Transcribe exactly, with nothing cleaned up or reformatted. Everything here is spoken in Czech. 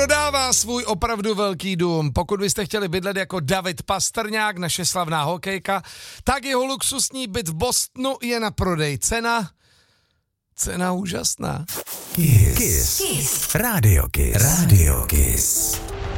prodává svůj opravdu velký dům. Pokud byste chtěli bydlet jako David Pastrňák, naše slavná hokejka, tak jeho luxusní byt v Bostonu je na prodej. Cena? Cena úžasná. Kiss. Kiss. Kiss. Radio Kiss. Radio Kiss.